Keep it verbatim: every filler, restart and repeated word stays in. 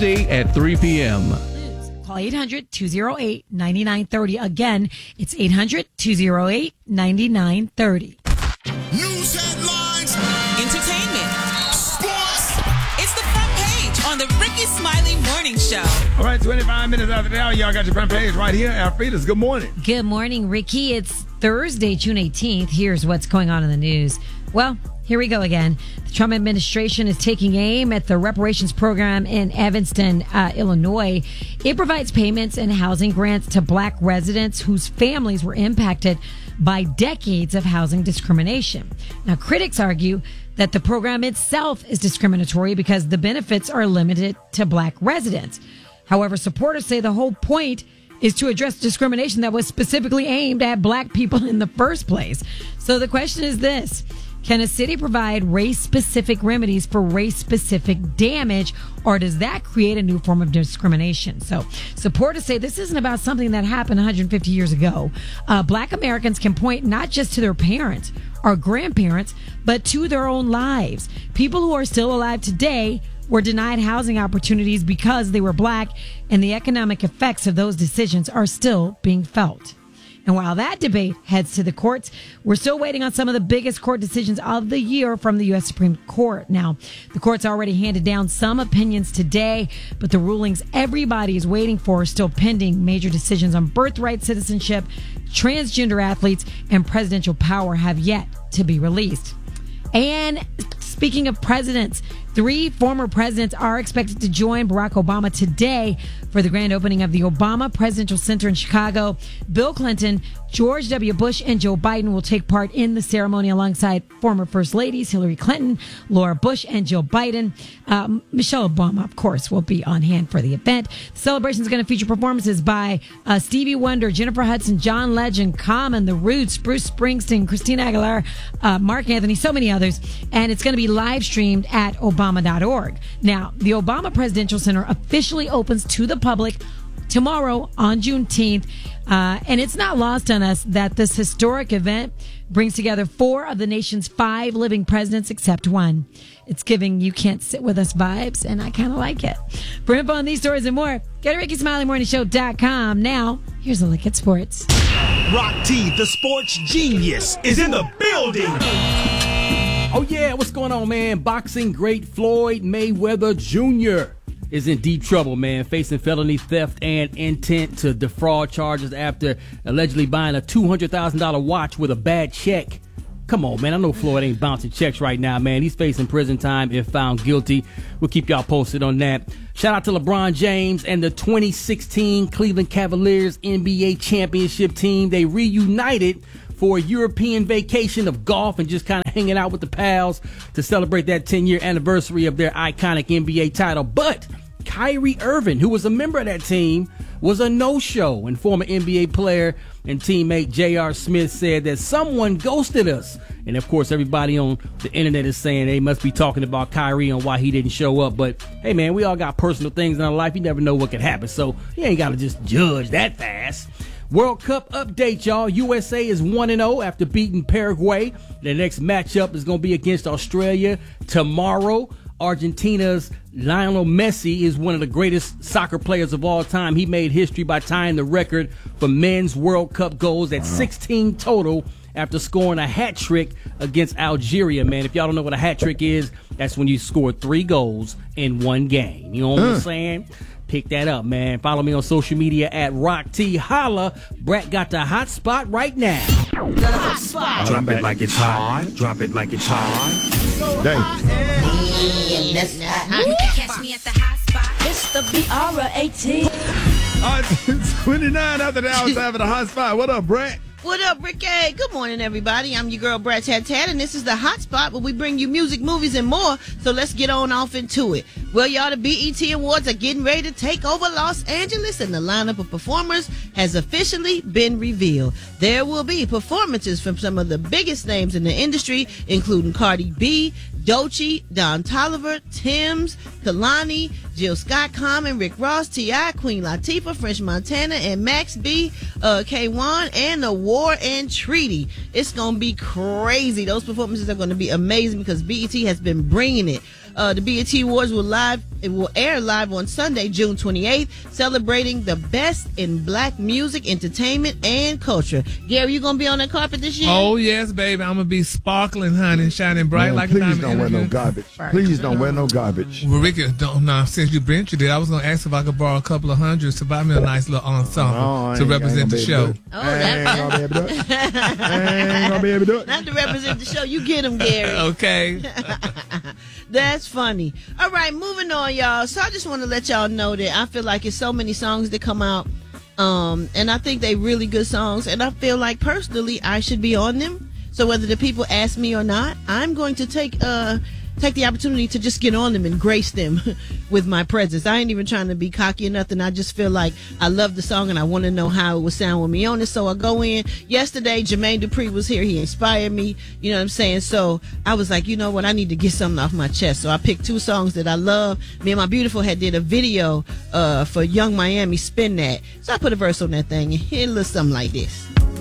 Thursday at three p.m. Call eight hundred, two oh eight, nine nine three oh. Again, it's eight hundred, two oh eight, nine nine three oh. News headlines. Entertainment. Sports. It's the front page on the Ricky Smiley Morning Show. All right, twenty-five minutes after the hour, y'all got your front page right here. Alfreda's, good morning. Good morning, Ricky. It's Thursday, June eighteenth. Here's what's going on in the news. Well, here we go again. The Trump administration is taking aim at the reparations program in Evanston, uh, Illinois. It provides payments and housing grants to black residents whose families were impacted by decades of housing discrimination. Now, critics argue that the program itself is discriminatory because the benefits are limited to black residents. However, supporters say the whole point is to address discrimination that was specifically aimed at black people in the first place. So the question is this: can a city provide race-specific remedies for race-specific damage, or does that create a new form of discrimination? So supporters say this isn't about something that happened one hundred fifty years ago. Uh, black Americans can point not just to their parents or grandparents, but to their own lives. People who are still alive today were denied housing opportunities because they were black, and the economic effects of those decisions are still being felt. And while that debate heads to the courts, we're still waiting on some of the biggest court decisions of the year from the U S Supreme Court. Now, the court's already handed down some opinions today, but the rulings everybody is waiting for are still pending. Major decisions on birthright citizenship, transgender athletes, and presidential power have yet to be released. And speaking of presidents, three former presidents are expected to join Barack Obama today for the grand opening of the Obama Presidential Center in Chicago. Bill Clinton, George W. Bush, and Joe Biden will take part in the ceremony alongside former First Ladies Hillary Clinton, Laura Bush, and Joe Biden. Um, Michelle Obama, of course, will be on hand for the event. The celebration is going to feature performances by uh, Stevie Wonder, Jennifer Hudson, John Legend, Common, The Roots, Bruce Springsteen, Christina Aguilera, uh, Mark Anthony, so many others. And it's going to be live streamed at Obama dot org. Now, the Obama Presidential Center officially opens to the public tomorrow on Juneteenth. Uh, and it's not lost on us that this historic event brings together four of the nation's five living presidents except one. It's giving You Can't Sit With Us vibes, and I kind of like it. For info on these stories and more, go to Ricky Smiley Morning Show dot com. Now, here's a look at sports. Rock T, the sports genius, is in the building. Oh, yeah, what's going on, man? Boxing great Floyd Mayweather Junior is in deep trouble, man, facing felony theft and intent to defraud charges after allegedly buying a two hundred thousand dollars watch with a bad check. Come on, man. I know Floyd ain't bouncing checks right now, man. He's facing prison time if found guilty. We'll keep y'all posted on that. Shout out to LeBron James and the twenty sixteen Cleveland Cavaliers N B A championship team. They reunited for a European vacation of golf and just kind of hanging out with the pals to celebrate that ten-year anniversary of their iconic N B A title. But Kyrie Irving, who was a member of that team, was a no-show, and former N B A player and teammate J R. Smith said that someone ghosted us. And, of course, everybody on the internet is saying they must be talking about Kyrie and why he didn't show up. But, hey, man, we all got personal things in our life. You never know what could happen, so you ain't got to just judge that fast. World Cup update, y'all. U S A is one and oh after beating Paraguay. The next matchup is going to be against Australia tomorrow. Argentina's Lionel Messi is one of the greatest soccer players of all time. He made history by tying the record for men's World Cup goals at sixteen total after scoring a hat trick against Algeria, man. If y'all don't know what a hat trick is, that's when you score three goals in one game. You know what uh. I'm saying? Pick that up, man. Follow me on social media at Rock T. Holla. Brett got the hot spot right now. The hot spot. Drop it like it's hot. Drop it like it's hot. Dang. You can catch me at the hot spot. It's the B R eighteen. All right, it's twenty-nine after the hour time of the hot spot. What up, Brett? What up, Ricky? Good morning, everybody. I'm your girl, Brad Tat Tat, and this is the Hot Spot where we bring you music, movies, and more. So let's get on off into it. Well, y'all, the B E T Awards are getting ready to take over Los Angeles, and the lineup of performers has officially been revealed. There will be performances from some of the biggest names in the industry, including Cardi B, Doechii, Don Toliver, Tim's, Kalani, Jill Scott, Common, Rick Ross, T I, Queen Latifah, French Montana, and Max B, uh, K one, and the War and Treaty. It's going to be crazy. Those performances are going to be amazing because B E T has been bringing it. Uh, the B E T Awards will live. It will air live on Sunday, June twenty-eighth, celebrating the best in black music, entertainment, and culture. Gary, you gonna be on that carpet this year? Oh yes, baby. I'm gonna be sparkling, honey, shining bright Man, like please a diamond. don't wear no garbage. Please don't wear no garbage. Well, Ricky, don't nah, since you mentioned it, I was gonna ask if I could borrow a couple of hundreds to buy me a nice little ensemble Oh, I to ain't- I represent ain't the gonna be show. able to do it. Oh, I ain't that- gonna be able to do it. I ain't gonna be able to do it. Not to represent the show. You get him, Gary. Okay. That's funny. All right, moving on, y'all. So I just want to let y'all know that I feel like it's so many songs that come out, um, and I think they really good songs, and I feel like personally I should be on them. So whether the people ask me or not, I'm going to take uh take the opportunity to just get on them and grace them with my presence. I ain't even trying to be cocky or nothing. I just feel like I love the song and I want to know how it would sound with me on it. So I go in. Yesterday, Jermaine Dupri was here. He inspired me. You know what I'm saying? So I was like, you know what? I need to get something off my chest. So I picked two songs that I love. Me and my beautiful had did a video uh, for Young Miami, Spin That. So I put a verse on that thing and it looks something like this.